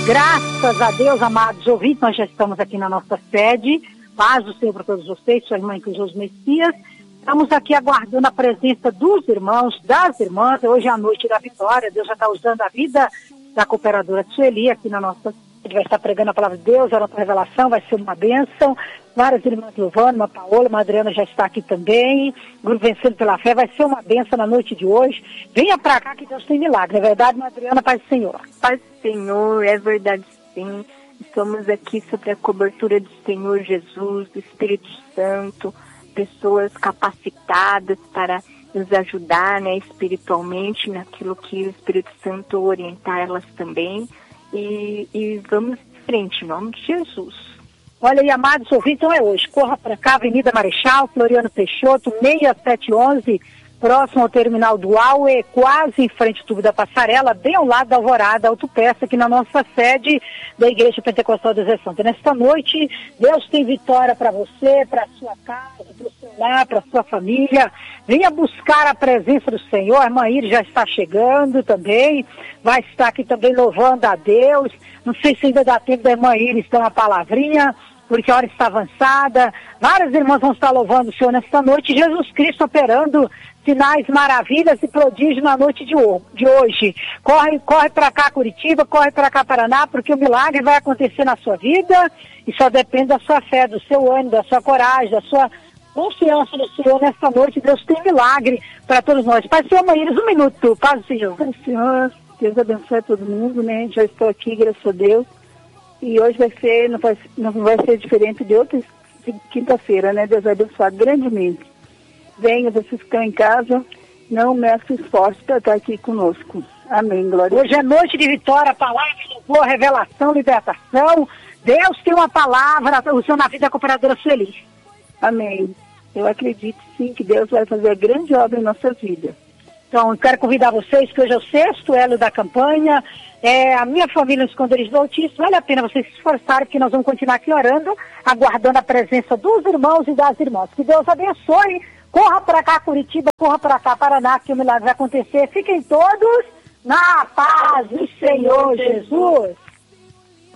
Graças a Deus, amados ouvintes, nós já estamos aqui na nossa sede. Paz do Senhor para todos vocês, sua irmã Cruz Messias. Estamos aqui aguardando a presença dos irmãos, das irmãs. Hoje é a noite da vitória. Deus já está usando a vida da cooperadora Sueli aqui na nossa sede. Vai estar pregando a palavra de Deus, a nossa revelação, vai ser uma bênção. Várias irmãs louvando, uma Paola, uma Adriana já está aqui também. Grupo Vencendo pela Fé, vai ser uma bênção na noite de hoje. Venha para cá que Deus tem milagre. É verdade, uma Adriana, Paz do Senhor. Paz do Senhor, é verdade sim. Estamos aqui sobre a cobertura do Senhor Jesus, do Espírito Santo, pessoas capacitadas para nos ajudar, né, espiritualmente, naquilo que o Espírito Santo orientar elas também. E vamos de frente, em nome de Jesus. Olha aí, amados ouvintes, então é hoje. Corra para cá, Avenida Marechal, Floriano Peixoto, 6711, próximo ao terminal do Aue, quase em frente ao tubo da Passarela, bem ao lado da Alvorada Autopeça, aqui na nossa sede da Igreja Pentecostal de Zé Santo. Nesta noite, Deus tem vitória para você, para a sua casa, para o seu lar, para a sua família. Venha buscar a presença do Senhor. A irmã Iris já está chegando também, vai estar aqui também louvando a Deus. Não sei se ainda dá tempo da irmã Iris dar uma palavrinha, porque a hora está avançada. Várias irmãs vão estar louvando o Senhor nesta noite. Jesus Cristo operando sinais, maravilhas e prodígios na noite de hoje. Corre para cá, Curitiba, corre para cá, Paraná, porque o milagre vai acontecer na sua vida e só depende da sua fé, do seu ânimo, da sua coragem, da sua confiança no Senhor nesta noite. Deus tem milagre para todos nós. Pai, Senhor, Maíris, um minuto. Paz do Senhor. Pai, Senhor, Deus abençoe todo mundo, né? Já estou aqui, graças a Deus. E hoje não vai ser diferente de outra quinta-feira, né? Deus vai abençoar grandemente. Venha, vocês que estão em casa, não meça esforço para estar aqui conosco. Amém, glória. Hoje é noite de vitória, palavra, louvor, revelação, libertação. Deus tem uma palavra usando na vida da cooperadora Sueli. Amém. Eu acredito sim que Deus vai fazer a grande obra em nossa vida. Então, eu quero convidar vocês que hoje é o 6º elo da campanha. A minha família no esconderijo do Altíssimo. Vale a pena vocês se esforçarem, porque nós vamos continuar aqui orando, aguardando a presença dos irmãos e das irmãs. Que Deus abençoe. Corra para cá, Curitiba, corra para cá, Paraná, que o milagre vai acontecer. Fiquem todos na paz do Senhor Jesus.